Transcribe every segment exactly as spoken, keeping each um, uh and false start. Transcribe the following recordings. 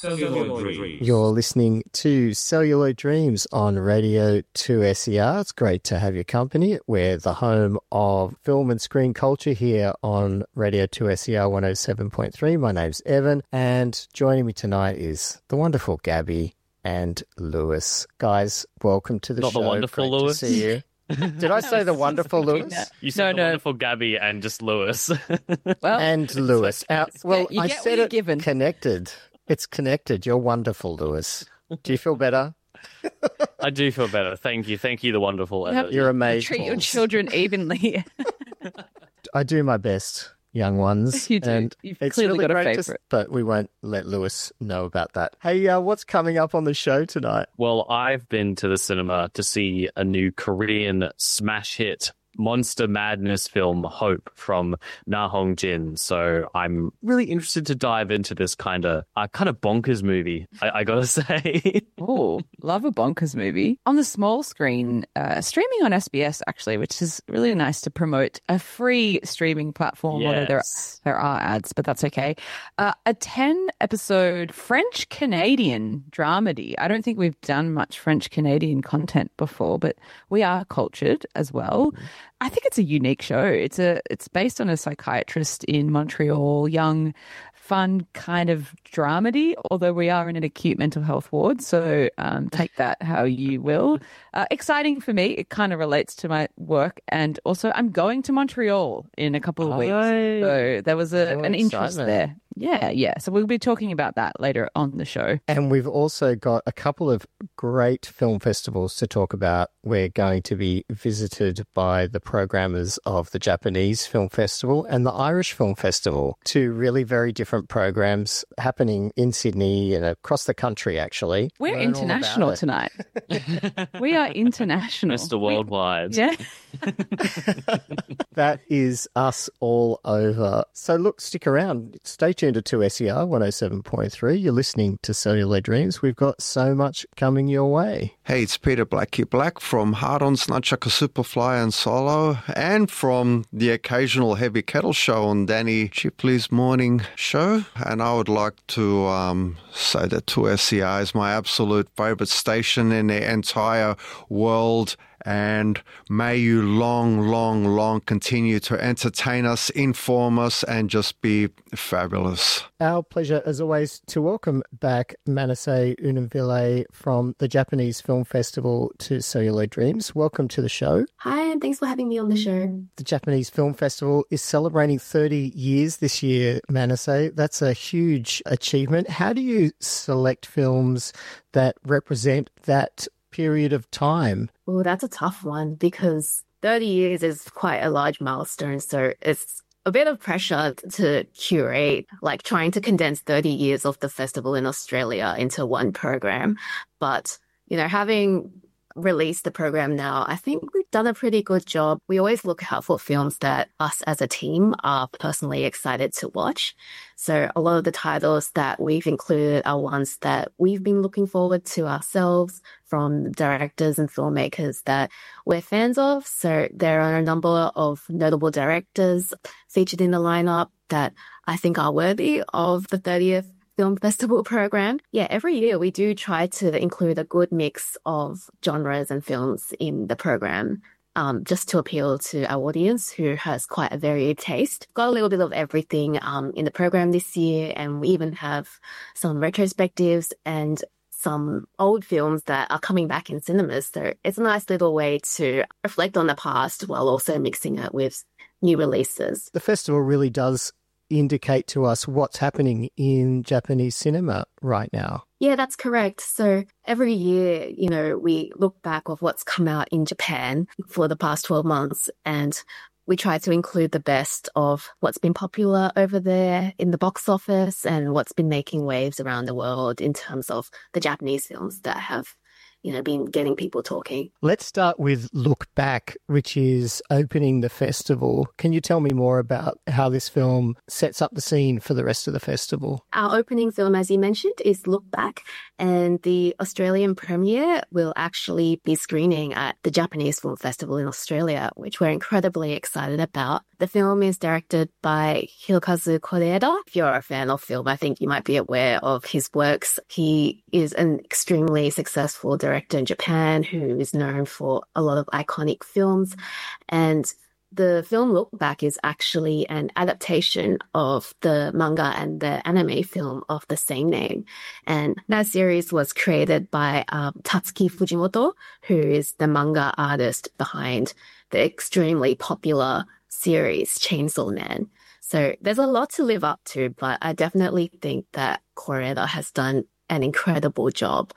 Celluloid Dreams. You're listening to Celluloid Dreams on Radio two S E R. It's great to have your company. We're the home of film and screen culture here on Radio two S E R one oh seven point three. My name's Evan, and joining me tonight is the wonderful Gabby and Lewis. Guys, welcome to the Not show. the wonderful Great Lewis. To see you. Did I say the wonderful Lewis? You said No, the no. wonderful Gabby and just Lewis. Well, And Lewis. Our- well, you I get what said you're it given. connected. It's connected. You're wonderful, Lewis. Do you feel better? I do feel better. Thank you. Thank you, the wonderful Yeah. Evan. You're amazing. treat your children evenly. I do my best, young ones. You do. And You've it's clearly really got a great to- favourite. but we won't let Lewis know about that. Hey, uh, what's coming up on the show tonight? Well, I've been to the cinema to see a new Korean smash hit Monster Madness film, Hope, from Na Hong Jin. So I'm really interested to dive into this kind of uh, kind of bonkers movie, I, I gotta say. Oh, love a bonkers movie. On the small screen, uh, streaming on S B S, actually, which is really nice to promote a free streaming platform. Although there, Yes. there are ads, but that's okay. Uh, a ten-episode French-Canadian dramedy. I don't think we've done much French-Canadian content before, but we are cultured as well. I think it's a unique show. It's a it's based on a psychiatrist in Montreal, young, fun kind of dramedy, although we are in an acute mental health ward, so um, take that how you will. Uh, exciting for me. It kind of relates to my work, and also I'm going to Montreal in a couple of weeks, Aye. so there was a, Oh, an interest excitement. there. Yeah, yeah. So we'll be talking about that later on the show. And we've also got a couple of great film festivals to talk about. We're going to be visited by the programmers of the Japanese Film Festival and the Irish Film Festival, two really very different programs happening in Sydney and across the country, actually. We're Learn all international about it. tonight. We are international. Mister Worldwide. Yeah. That is us all over. So look, stick around. Stay tuned to two S E R one oh seven point three. You're listening to Cellular Dreams. We've got so much coming your way. Hey, it's Peter Blackie Black from Hard On Nunchucker Superfly and Solo, and from the occasional Heavy Kettle Show on Danny Chipley's morning show. And I would like to um, say that two S E R is my absolute favourite station in the entire world. And may you long, long, long continue to entertain us, inform us, and just be fabulous. Our pleasure, as always, to welcome back Manase Unamvile from the Japanese Film Festival to Celluloid Dreams. Welcome to the show. Hi, and thanks for having me on the show. The Japanese Film Festival is celebrating thirty years this year, Manase. That's a huge achievement. How do you select films that represent that period of time? Well, that's a tough one because thirty years is quite a large milestone. So it's a bit of pressure to curate, like trying to condense thirty years of the festival in Australia into one program. But, you know, having released the program now, I think we've done a pretty good job. We always look out for films that us as a team are personally excited to watch. So a lot of the titles that we've included are ones that we've been looking forward to ourselves, from directors and filmmakers that we're fans of. So there are a number of notable directors featured in the lineup that I think are worthy of the thirtieth Film Festival program. Yeah, every year we do try to include a good mix of genres and films in the program, um, just to appeal to our audience who has quite a varied taste. Got a little bit of everything um, in the program this year, and we even have some retrospectives and some old films that are coming back in cinemas. So it's a nice little way to reflect on the past while also mixing it with new releases. The festival really does indicate to us what's happening in Japanese cinema right now. Yeah, that's correct. So every year, you know, we look back of what's come out in Japan for the past twelve months, and we try to include the best of what's been popular over there in the box office and what's been making waves around the world in terms of the Japanese films that have, you know, been getting people talking. Let's start with Look Back, which is opening the festival. Can you tell me more about how this film sets up the scene for the rest of the festival? Our opening film, as you mentioned, is Look Back, and the Australian premiere will actually be screening at the Japanese Film Festival in Australia, which we're incredibly excited about. The film is directed by Hirokazu Koreeda. If you're a fan of film, I think you might be aware of his works. He is an extremely successful director in Japan who is known for a lot of iconic films. And the film Look Back is actually an adaptation of the manga and the anime film of the same name. And that series was created by um, Tatsuki Fujimoto, who is the manga artist behind the extremely popular series Chainsaw Man. So there's a lot to live up to, but I definitely think that Koreeda has done an incredible job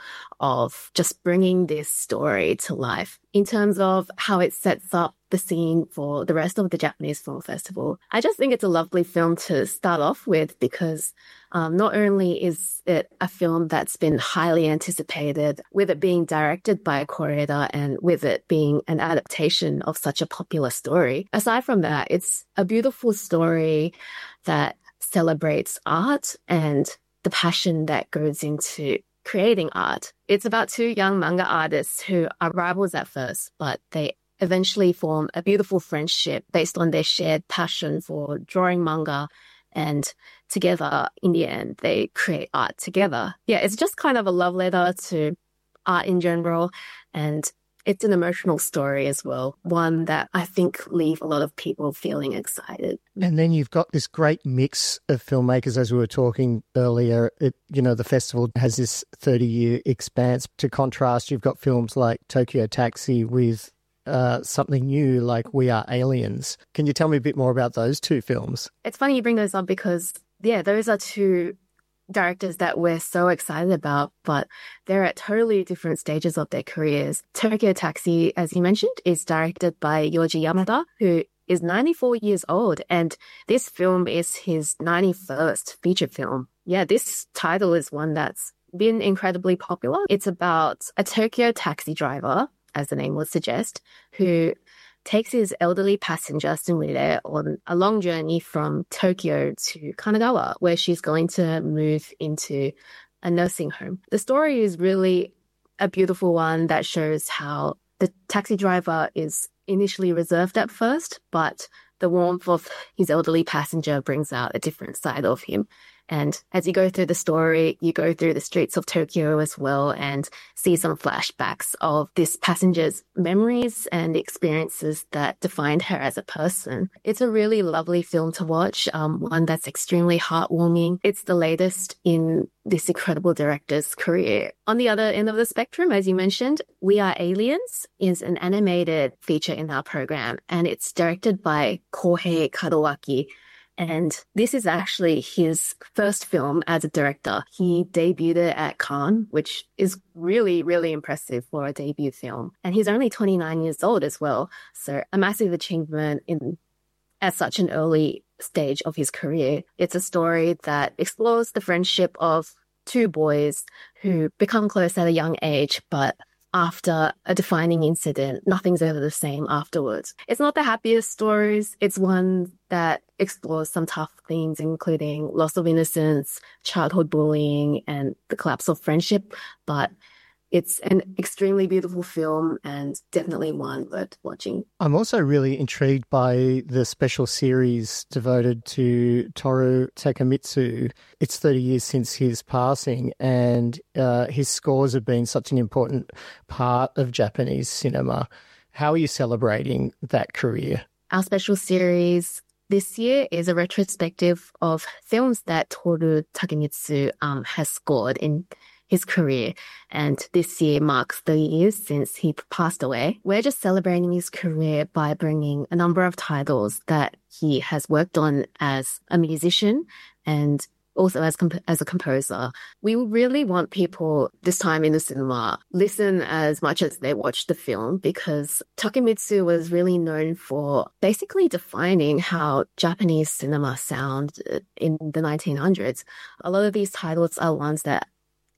of just bringing this story to life. In terms of how it sets up the scene for the rest of the Japanese Film Festival, I just think it's a lovely film to start off with because um, not only is it a film that's been highly anticipated, with it being directed by Koreeda and with it being an adaptation of such a popular story, aside from that, it's a beautiful story that celebrates art and the passion that goes into creating art. It's about two young manga artists who are rivals at first, but they eventually form a beautiful friendship based on their shared passion for drawing manga, and together, in the end, they create art together. Yeah, it's just kind of a love letter to art in general, and it's an emotional story as well, one that I think leave a lot of people feeling excited. And then you've got this great mix of filmmakers, as we were talking earlier. It, you know, the festival has this thirty-year expanse. To contrast, you've got films like Tokyo Taxi with uh, something new like We Are Aliens. Can you tell me a bit more about those two films? It's funny you bring those up because, yeah, those are two directors that we're so excited about, but they're at totally different stages of their careers. Tokyo Taxi, as you mentioned, is directed by Yoji Yamada, who is ninety-four years old, and this film is his ninety-first feature film. Yeah, this title is one that's been incredibly popular. It's about a Tokyo taxi driver, as the name would suggest, who takes his elderly passenger, Sumire, on a long journey from Tokyo to Kanagawa, where she's going to move into a nursing home. The story is really a beautiful one that shows how the taxi driver is initially reserved at first, but the warmth of his elderly passenger brings out a different side of him. And as you go through the story, you go through the streets of Tokyo as well and see some flashbacks of this passenger's memories and experiences that defined her as a person. It's a really lovely film to watch, um, one that's extremely heartwarming. It's the latest in this incredible director's career. On the other end of the spectrum, as you mentioned, We Are Aliens is an animated feature in our program, and it's directed by Kohei Kadowaki. And this is actually his first film as a director. He debuted at Cannes, which is really, really impressive for a debut film. And he's only twenty-nine years old as well. So a massive achievement in at such an early stage of his career. It's a story that explores the friendship of two boys who become close at a young age, but after a defining incident, nothing's ever the same afterwards. It's not the happiest stories. It's one that explores some tough themes, including loss of innocence, childhood bullying, and the collapse of friendship. But it's an extremely beautiful film and definitely one worth watching. I'm also really intrigued by the special series devoted to Toru Takemitsu. It's thirty years since his passing, and uh, his scores have been such an important part of Japanese cinema. How are you celebrating that career? Our special series this year is a retrospective of films that Toru Takemitsu um, has scored in his career, and this year marks thirty years since he passed away. We're just celebrating his career by bringing a number of titles that he has worked on as a musician and also as comp- as a composer. We really want people this time in the cinema listen as much as they watch the film, because Takemitsu was really known for basically defining how Japanese cinema sounded in the nineteen hundreds. A lot of these titles are ones that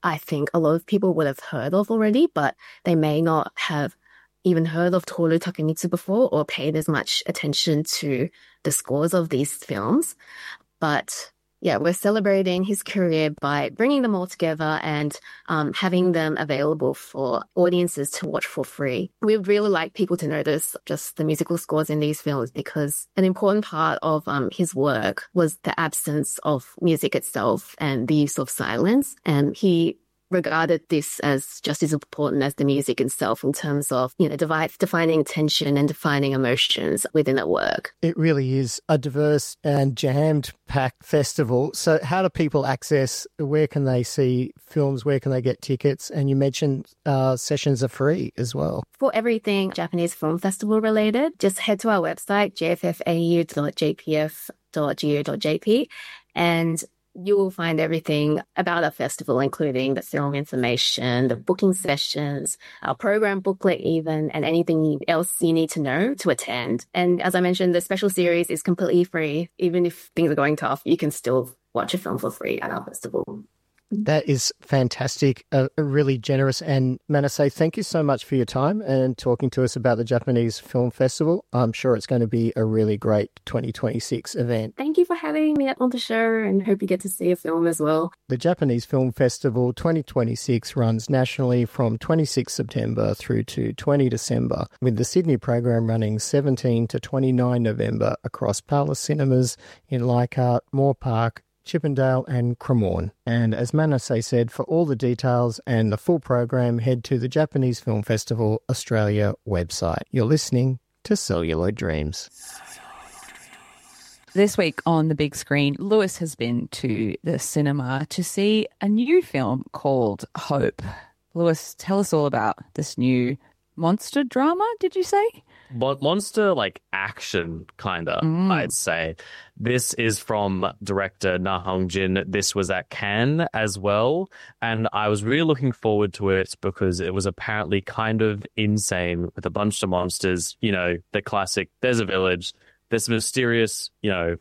I think a lot of people would have heard of already, but they may not have even heard of Toru Takemitsu before or paid as much attention to the scores of these films. But yeah, we're celebrating his career by bringing them all together and um, having them available for audiences to watch for free. We'd really like people to notice just the musical scores in these films, because an important part of um, his work was the absence of music itself and the use of silence. And he regarded this as just as important as the music itself in terms of, you know, devi- defining tension and defining emotions within a work. It really is a diverse and jammed-packed festival. So how do people access, where can they see films, where can they get tickets? And you mentioned uh, sessions are free as well. For everything Japanese Film Festival related, just head to our website, j f f a u dot j p f dot go dot j p, and you will find everything about our festival, including the film information, the booking sessions, our program booklet even, and anything else you need to know to attend. And as I mentioned, the special series is completely free. Even if things are going tough, you can still watch a film for free at our festival. That is fantastic, uh, really generous. And Manase, thank you so much for your time and talking to us about the Japanese Film Festival. I'm sure it's going to be a really great twenty twenty-six event. Thank you for having me on the show, and hope you get to see a film as well. The Japanese Film Festival twenty twenty-six runs nationally from twenty-sixth September through to twentieth December, with the Sydney program running seventeenth to twenty-ninth November across Palace Cinemas in Leichhardt, Moore Park, Chippendale and Cremorne. And as Manase said, for all the details and the full program, head to the Japanese Film Festival Australia website. You're listening to Celluloid Dreams. This week on the big screen, Lewis has been to the cinema to see a new film called Hope. Lewis, tell us all about this new monster drama, did you say? But monster like action kind of, mm. I'd say. This is from director Na Hong Jin. This was at Cannes as well, and I was really looking forward to it because it was apparently kind of insane with a bunch of monsters. You know, the classic, there's a village, there's mysterious, you know,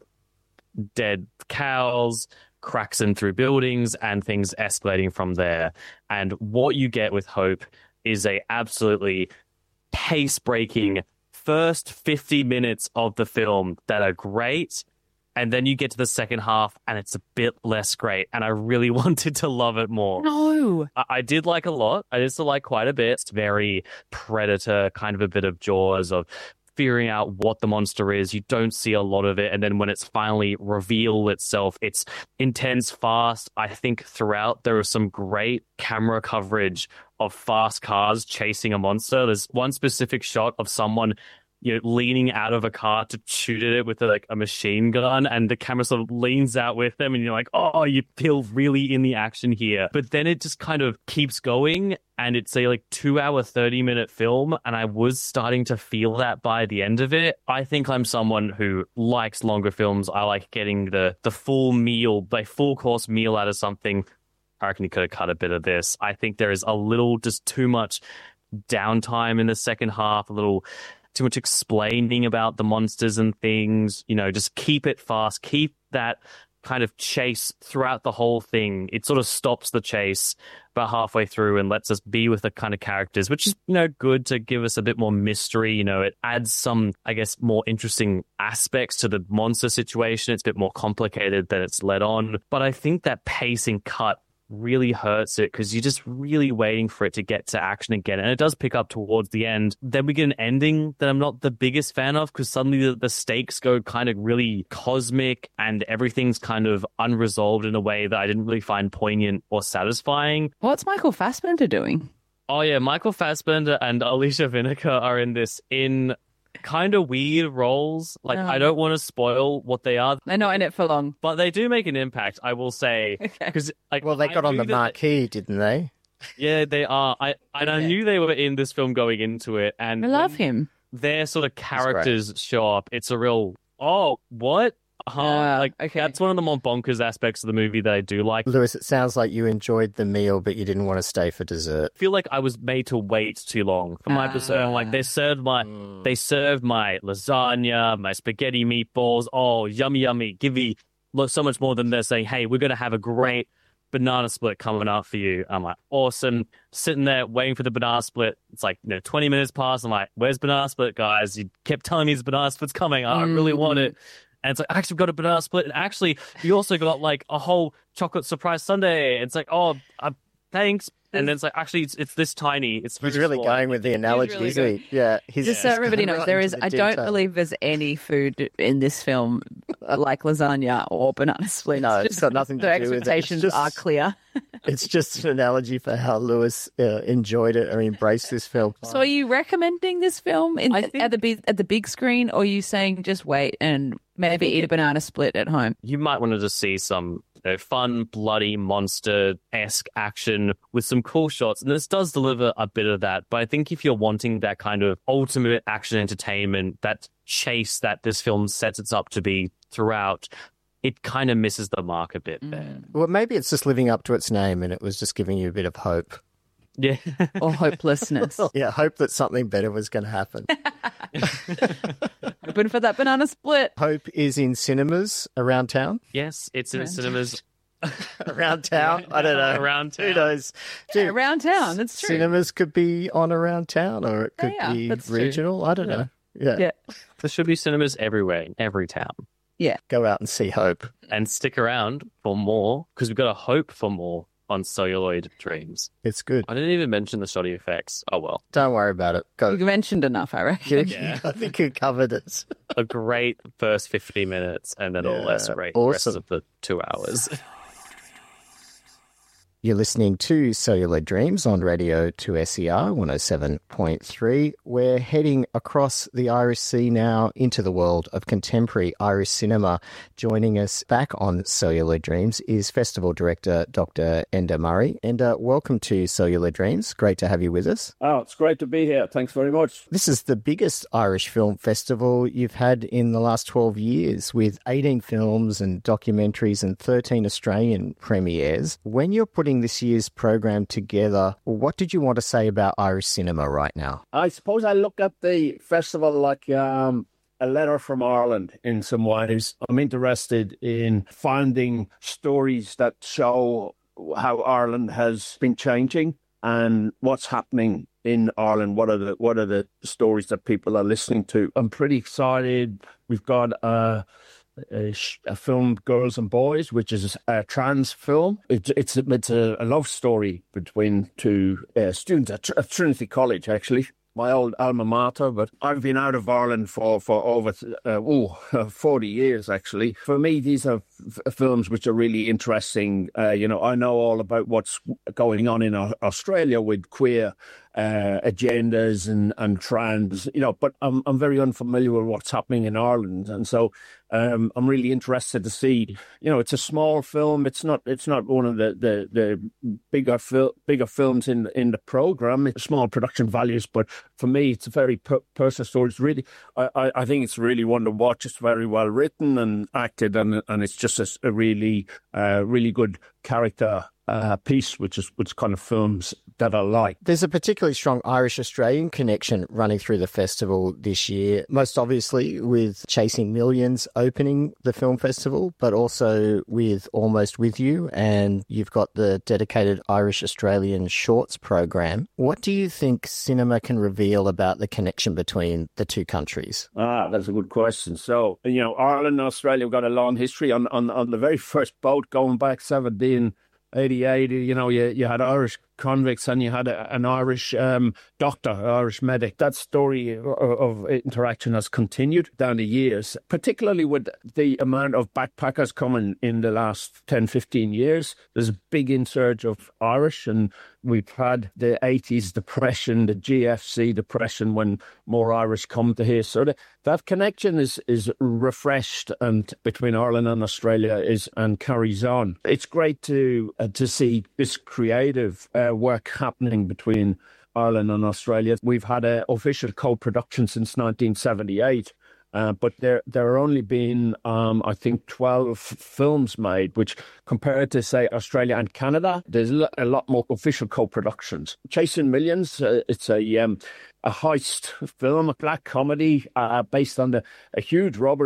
dead cows, cracks in through buildings, and things escalating from there. And what you get with Hope is a absolutely pace-breaking first fifty minutes of the film that are great, and then you get to the second half and it's a bit less great, and I really wanted to love it more. No. I, I did like a lot. I did still like quite a bit. It's very Predator, kind of a bit of Jaws, of figuring out what the monster is. You don't see a lot of it, and then when it's finally revealed itself, it's intense, fast. I think throughout there was some great camera coverage of fast cars chasing a monster. There's one specific shot of someone, you know, leaning out of a car to shoot at it with a, like a machine gun, and the camera sort of leans out with them, and you're like, oh, you feel really in the action here. But then it just kind of keeps going, and it's a like two hour, thirty minute film, and I was starting to feel that by the end of it. I think I'm someone who likes longer films. I like getting the the full meal, like full course meal out of something. I reckon you could have cut a bit of this. I think there is a little, just too much downtime in the second half, a little too much explaining about the monsters and things. You know, just keep it fast, keep that kind of chase throughout the whole thing. It sort of stops the chase about halfway through and lets us be with the kind of characters, which is, you know, good to give us a bit more mystery. You know, it adds some, I guess, more interesting aspects to the monster situation. It's a bit more complicated than it's led on. But I think that pacing cut really hurts it because you're just really waiting for it to get to action again, and it does pick up towards the end. Then we get an ending that I'm not the biggest fan of because suddenly the, the stakes go kind of really cosmic and everything's kind of unresolved in a way that I didn't really find poignant or satisfying. What's Michael Fassbender doing? Oh yeah, Michael Fassbender and Alicia Vikander are in this in kind of weird roles. Like, oh. I don't want to spoil what they are. They're not in it for long. But they do make an impact, I will say. Because, like, well, they got on the marquee, didn't they? Yeah, they are. I and yeah. I knew they were in this film going into it. And I love him. Their sort of characters show up. It's a real, oh, what? Huh? Uh, like, okay. That's one of the more bonkers aspects of the movie that I do like. Lewis, it sounds like you enjoyed the meal, but you didn't want to stay for dessert. I feel like I was made to wait too long for my uh, dessert. Like, they served my, mm. they served my lasagna, my spaghetti meatballs. Oh, yummy, yummy. Give me so much more than they're saying, hey, we're going to have a great banana split coming up for you. I'm like, awesome. Sitting there waiting for the banana split. It's like, you know, twenty minutes past. I'm like, where's banana split, guys? You kept telling me this banana split's coming. I Mm. really want it. And it's like, I actually got a banana split. And actually, you also got like a whole chocolate surprise sundae. It's like, oh, uh, thanks. And then it's like, actually, it's, it's this tiny. It's He's really small. going with the analogy, really isn't he? Yeah. He's Just so he's everybody gone knows, right there into is. the I don't detail. believe there's any food in this film like lasagna or banana splits. No, it's Just got nothing to the do with it. It's expectations just- are clear. It's just an analogy for how Lewis uh, enjoyed it or embraced this film. So, are you recommending this film in, I think- at the big at the big screen, or are you saying just wait and maybe eat a banana split at home? You might want to just see some, you know, fun, bloody, monster-esque action with some cool shots. And this does deliver a bit of that. But I think if you're wanting that kind of ultimate action entertainment, that chase that this film sets it up to be throughout, it kind of misses the mark a bit there. Well, maybe it's just living up to its name and it was just giving you a bit of hope. Yeah. Or hopelessness? Yeah, hope that something better was going to happen. Hoping for that banana split. Hope is in cinemas around town. Yes, it's in cinemas Around town? I don't know. around Who town. knows? Yeah, Dude, around town. That's true. cinemas could be on around town or it could They are, be that's true. regional. I don't know. Yeah. Yeah. There should be cinemas everywhere, in every town. Go out and see Hope. And stick around for more, because we've got a hope for more on Celluloid Dreams. It's good. I didn't even mention the shoddy effects. Oh, well. Don't worry about it. Go. You mentioned enough, I reckon. Yeah. I think you covered it. A great first fifty minutes and then a Yeah, less great rest awesome. of the two hours. You're listening to Cellular Dreams on Radio two S E R one oh seven point three. We're heading across the Irish Sea now into the world of contemporary Irish cinema. Joining us back on Cellular Dreams is Festival Director Doctor Enda Murray. Enda, welcome to Cellular Dreams. Great to have you with us. Oh, it's great to be here. Thanks very much. This is the biggest Irish film festival you've had in the last twelve years, with eighteen films and documentaries and thirteen Australian premieres. When you're putting this year's program together, what did you want to say about Irish cinema right now? I suppose I look at the festival like um, a letter from Ireland in some ways. I'm interested in finding stories that show how Ireland has been changing and what's happening in Ireland. What are the what are the stories that people are listening to? I'm pretty excited. We've got a, a, a film, Girls and Boys, which is a trans film. It's it's, it's a, a love story between two uh, students at, Tr- at Trinity College, actually. My old alma mater, but I've been out of Ireland for, for over uh, ooh, forty years, actually. For me, these are f- films which are really interesting. Uh, you know, I know all about what's going on in uh, Australia with queer uh, agendas and, and trans, you know, but I'm I'm very unfamiliar with what's happening in Ireland. And so um, I'm really interested to see, you know, it's a small film. It's not it's not one of the, the, the bigger fil- bigger films in, in the programme. It's small production values, but for me, it's a very per- personal story. It's really, I, I, I think it's really one to watch. It's very well written and acted, and and it's just a, a really, uh, really good character uh, piece, which is which kind of films that I like. There's a particularly strong Irish-Australian connection running through the festival this year, most obviously with Chasing Millions opening the film festival, but also with Almost With You, and you've got the dedicated Irish-Australian Shorts program. What do you think cinema can reveal about the connection between the two countries? Ah, that's a good question. So, you know, Ireland and Australia have got a long history. On on, on the very first boat going back seventeen eighty-eight, you know, you, you had Irish convicts and you had a, an Irish um, doctor, Irish medic. That story of, of interaction has continued down the years, particularly with the amount of backpackers coming in the last ten, fifteen years. There's a big insurge of Irish, and we've had the eighties depression, the G F C depression, when more Irish come to here. So the, that connection is is refreshed, and between Ireland and Australia is and carries on. It's great to uh, to see this creative uh, work happening between Ireland and Australia. We've had an official co-production since nineteen seventy-eight. Uh, but there there are only been, um, I think, twelve films made, which compared to, say, Australia and Canada, there's a lot more official co-productions. Chasing Millions, uh, it's a um, a heist film, a black comedy uh, based on the, a huge robbery that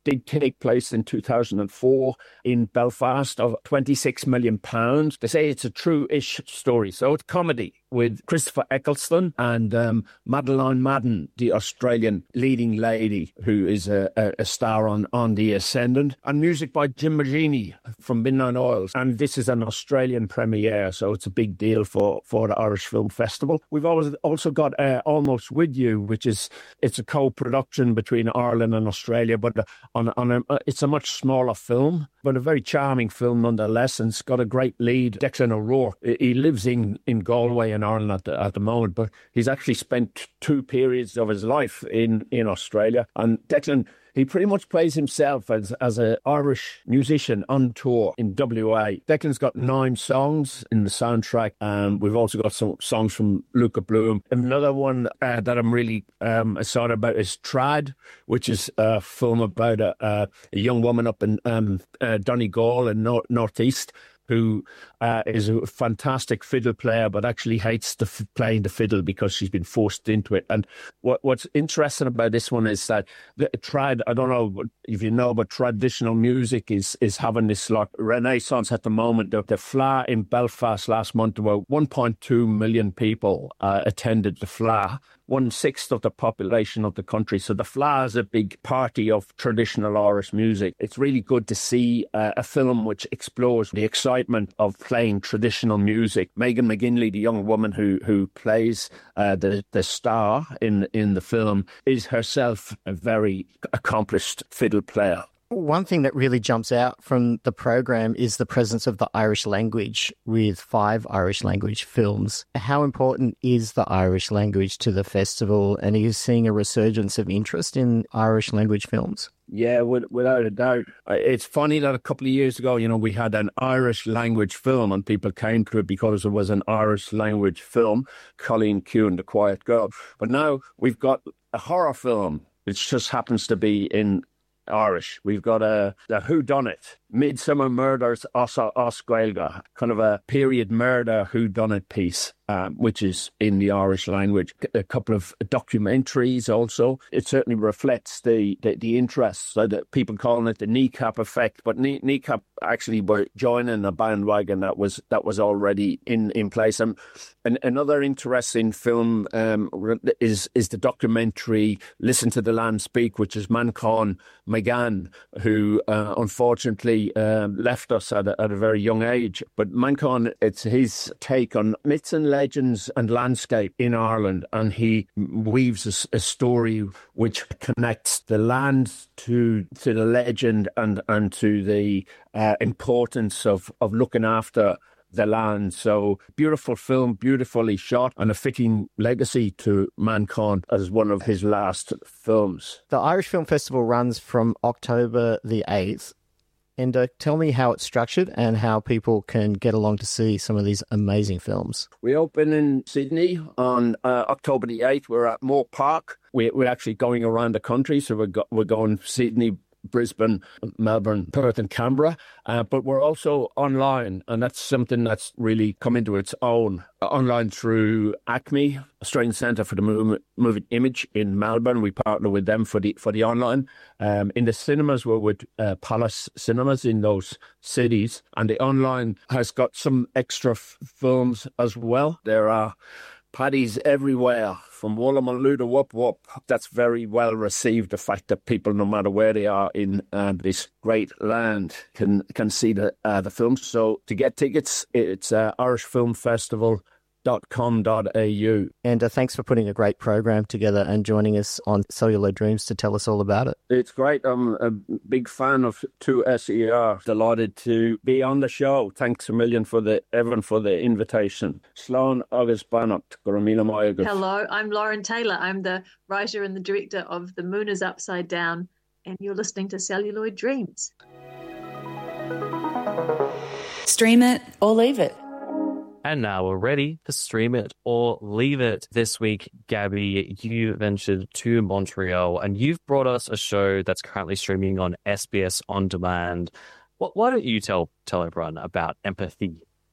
did take place in two thousand four in Belfast of twenty-six million pounds. They say it's a true-ish story. So it's comedy with Christopher Eccleston and um, Madeline Madden, the Australian leading lady who is a, a, a star on, on The Ascendant, and music by Jim Magini from Midnight Oils. And this is an Australian premiere, so it's a big deal for, for the Irish Film Festival. We've always also got uh, Almost With You, which is it's a co-production between Ireland and Australia, but on, on a, it's a much smaller film, but a very charming film nonetheless, and it's got a great lead, Declan O'Rourke. He lives in, in Galway in Ireland at the, at the moment, but he's actually spent two periods of his life in, in Australia. And Declan, he pretty much plays himself as as an Irish musician on tour in W A. Declan's got nine songs in the soundtrack, and we've also got some songs from Luca Bloom. Another one uh, that I'm really um, excited about is Trad, which is a film about a, a, a young woman up in um, uh, Donegal in North Northeast, who uh, is a fantastic fiddle player, but actually hates the f- playing the fiddle because she's been forced into it. And what, what's interesting about this one is that the trad, I don't know if you know, but traditional music is is having this like renaissance at the moment. The, the F L A in Belfast last month, there were one point two million people uh, attended the F L A. One-sixth of the population of the country. So the F L A is a big party of traditional Irish music. It's really good to see uh, a film which explores the excitement of playing traditional music. Megan McGinley, the young woman who who plays uh, the, the star in, in the film, is herself a very accomplished fiddle player. One thing that really jumps out from the program is the presence of the Irish language with five Irish language films. How important is the Irish language to the festival, and are you seeing a resurgence of interest in Irish language films? Yeah, without a doubt. It's funny that a couple of years ago, you know, we had an Irish language film and people came to it because it was an Irish language film, Colleen Kuhn, The Quiet Girl. But now we've got a horror film, which just happens to be in Irish. We've got a, a whodunit, Midsummer Murders Os Gaeilge, kind of a period murder whodunit piece, um, which is in the Irish language. A couple of documentaries also. It certainly reflects the, the, the interest. So that people calling it the kneecap effect, but knee, kneecap actually were joining a bandwagon that was that was already in, in place. And, and another interesting film um, is is the documentary Listen to the Land Speak, which is Manchán Magan, who uh, unfortunately Um, left us at a, at a very young age. But Manchán, it's his take on myths and legends and landscape in Ireland, and he weaves a, a story which connects the land to to the legend and and to the uh, importance of of looking after the land. So beautiful film, beautifully shot, and a fitting legacy to Manchán as one of his last films. The Irish Film Festival runs from October the eighth. And uh, tell me how it's structured and how people can get along to see some of these amazing films. We open in Sydney on uh, October the eighth. We're at Moore Park. We, we're actually going around the country. So we're, go we're going Sydney, Brisbane, Melbourne, Perth and Canberra. Uh, but we're also online, and that's something that's really come into its own. Uh, online through ACME, Australian Centre for the Movement, Moving Image in Melbourne. We partner with them for the for the online. Um, in the cinemas, we're with uh, Palace Cinemas in those cities. And the online has got some extra f films as well. There are paddies everywhere, from Woolloomooloo to Whoop Whoop. That's very well received, the fact that people, no matter where they are in uh, this great land, can can see the uh, the films. So to get tickets, it's uh, Irish Film Festival dot com dot A U. And uh, thanks for putting a great program together and joining us on Celluloid Dreams to tell us all about it. It's great. I'm a big fan of two S E R. Delighted to be on the show. Thanks a million for the everyone for the invitation. Slán agus Bannacht, go raibh míle maith agaibh. Hello, I'm Lauren Taylor. I'm the writer and the director of The Moon is Upside Down, and you're listening to Celluloid Dreams. Stream it or leave it. And now we're ready to stream it or leave it. This week, Gabby, you ventured to Montreal and you've brought us a show that's currently streaming on S B S On Demand. Why don't you tell, tell everyone about Empathy?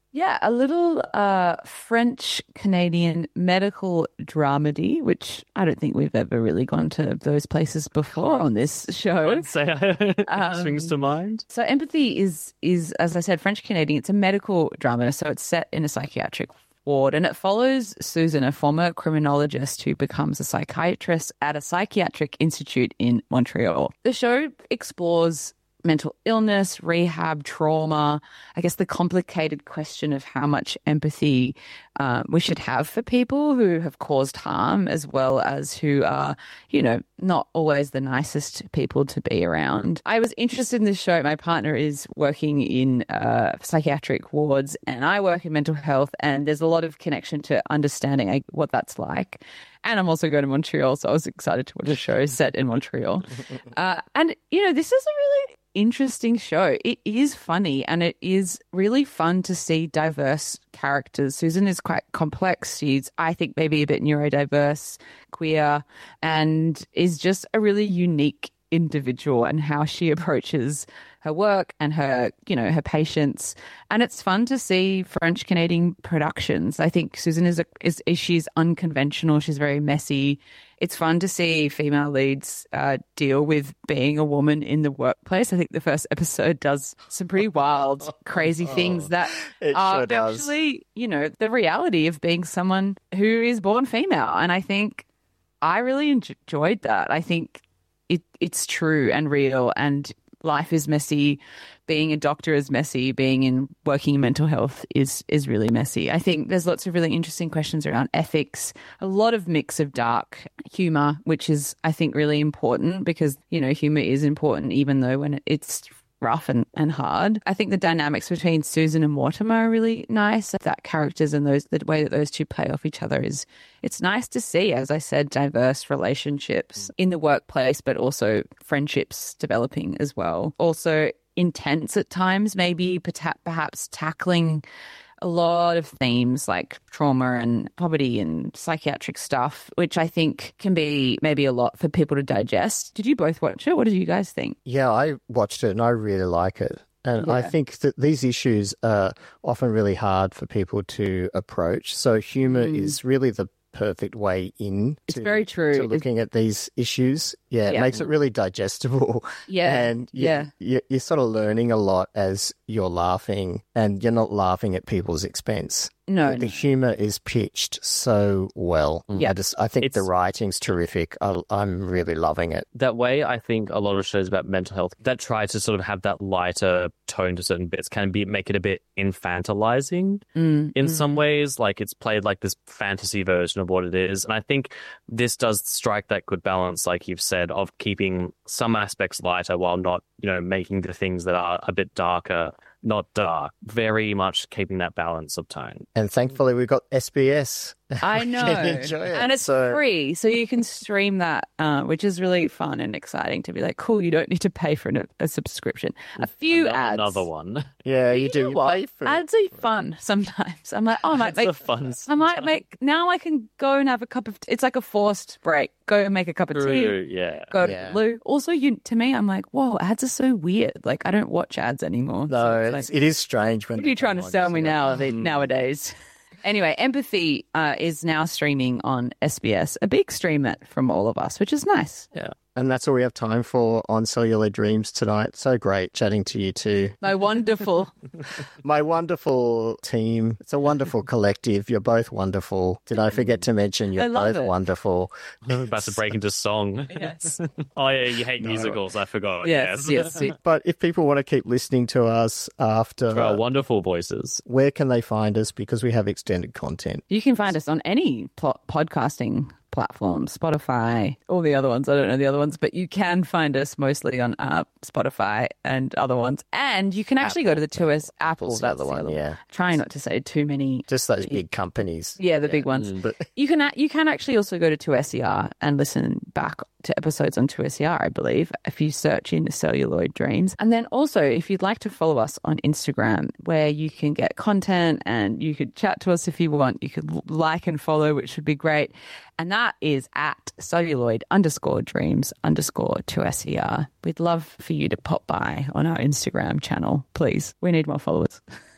Yeah, a little uh, French-Canadian medical dramedy, which I don't think we've ever really gone to those places before on this show. I'd say um, swings to mind. So Empathy is, is, as I said, French-Canadian. It's a medical drama, so it's set in a psychiatric ward, and it follows Susan, a former criminologist who becomes a psychiatrist at a psychiatric institute in Montreal. The show explores mental illness, rehab, trauma, I guess the complicated question of how much empathy uh, we should have for people who have caused harm, as well as who are, you know, not always the nicest people to be around. I was interested in this show. My partner is working in uh, psychiatric wards and I work in mental health, and there's a lot of connection to understanding what that's like. And I'm also going to Montreal, so I was excited to watch a show set in Montreal. Uh, and, you know, this is a really interesting show. It is funny and it is really fun to see diverse characters. Susan is quite complex. She's, I think, maybe a bit neurodiverse, queer, and is just a really unique individual and how she approaches her work and her, you know, her patients. And it's fun to see French Canadian productions. I think Susan is, a, is, is she's unconventional. She's very messy. It's fun to see female leads uh, deal with being a woman in the workplace. I think the first episode does some pretty wild, crazy things that It are sure does. actually, you know, the reality of being someone who is born female. And I think I really enjoyed that. I think it it's true and real, and life is messy. Being a doctor is messy. Being in working in mental health is is really messy. I think there's lots of really interesting questions around ethics, a lot of mix of dark humor, which is, I think, really important because, you know, humor is important even though when it's rough and, and hard. I think the dynamics between Susan and Mortimer are really nice. That characters and those the way that those two play off each other is, it's nice to see, as I said, diverse relationships in the workplace, but also friendships developing as well. Also intense at times, maybe perhaps tackling a lot of themes like trauma and poverty and psychiatric stuff, which I think can be maybe a lot for people to digest. Did you both watch it? What did you guys think? Yeah, I watched it and I really like it. And I Yeah. think that these issues are often really hard for people to approach. So humor Mm. is really the perfect way in It's to, very true. to It's- looking at these issues. Yeah, it Yeah. makes it really digestible. Yeah, And you, yeah. you, you're sort of learning a lot as you're laughing, and you're not laughing at people's expense. No, The humor is pitched so well. Yeah. I just I think the It's- writing's terrific. I, I'm really loving it. That way, I think a lot of shows about mental health that try to sort of have that lighter tone to certain bits can be make it a bit infantilizing Mm, in mm. some ways. Like it's played like this fantasy version of what it is. And I think this does strike that good balance, like you've said, of keeping some aspects lighter while not, you know, making the things that are a bit darker not dark. Very much keeping that balance of tone. And thankfully, we've got S B S. I We know. can enjoy it. And it's So- free, so you can stream that, uh, which is really fun and exciting to be like, cool, you don't need to pay for an, a subscription. A few Ano- ads. Another one. Yeah, you, You do. know You what? pay for Ads are fun sometimes. I'm like, oh, I might It's make a fun. I might make now I can go and have a cup of it's like a forced break. Go and make a cup of tea. True, yeah. Go Yeah. to Lou. Also, you to me, I'm like, whoa, ads are so weird. Like I don't watch ads anymore. No, So it's it's, like, it is strange when. what are you trying to sell me now the- nowadays? Anyway, Empathy uh, is now streaming on S B S, a big streamer from all of us, which is nice. And that's all we have time for on Cellular Dreams tonight. So great chatting to you two. My wonderful. My wonderful team. It's a wonderful collective. You're both wonderful. Did I forget to mention I you're love both it. wonderful? I'm about to break into song. Yes. Oh, yeah, you hate musicals. I forgot. Yes, yes. yes. But if people want to keep listening to us after, For our wonderful voices. where can they find us? Because we have extended content. You can find us on any pl- podcasting platform, Spotify, all the other ones. I don't know the other ones, but you can find us mostly on uh, Spotify and other ones. And you can actually go to the two S Apple. Apple's the That's other one, other yeah. Trying not to say too many. Just those big companies. Yeah, the big ones. But You can a- you can actually also go to two S E R and listen back to episodes on two S E R, I believe, if you search in Celluloid Dreams. And then also, if you'd like to follow us on Instagram, where you can get content and you could chat to us if you want, you could l- like and follow, which would be great. And that is at celluloid underscore dreams underscore two S E R. We'd love for you to pop by on our Instagram channel, please. We need more followers.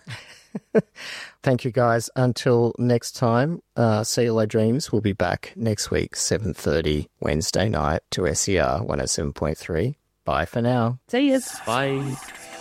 Thank you, guys. Until next time, uh, Cellular Dreams will be back next week, seven thirty Wednesday night to S E R one oh seven point three. Bye for now. See you. Bye.